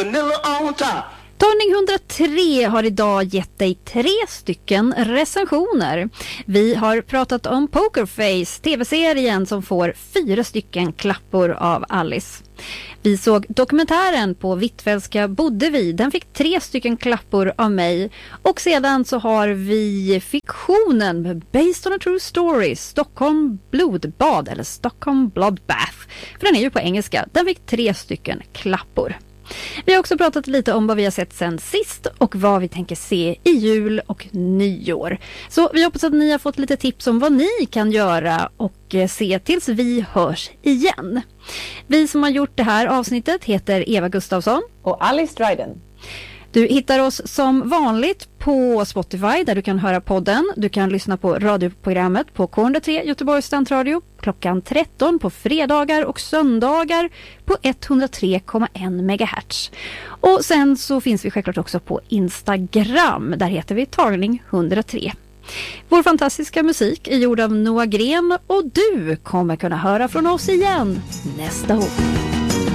vanilla on top. Tagning 103 har idag gett dig 3 stycken recensioner. Vi har pratat om Pokerface, tv-serien som får 4 stycken klappor av Alice. Vi såg dokumentären På Hvitfeldtska bodde vi. Den fick 3 stycken klappor av mig. Och sedan så har vi fiktionen Based on a True Story, Stockholm blodbad eller Stockholm Bloodbath. För den är ju på engelska. Den fick 3 stycken klappor. Vi har också pratat lite om vad vi har sett sen sist och vad vi tänker se i jul och nyår. Så vi hoppas att ni har fått lite tips om vad ni kan göra och se tills vi hörs igen. Vi som har gjort det här avsnittet heter Eva Gustafsson och Alice Dryden. Du hittar oss som vanligt på Spotify där du kan höra podden. Du kan lyssna på radioprogrammet på K103 Göteborgs Studentradio klockan 13 på fredagar och söndagar på 103,1 MHz. Och sen så finns vi självklart också på Instagram. Där heter vi Tagning 103. Vår fantastiska musik är gjord av Noah Gren och du kommer kunna höra från oss igen nästa år.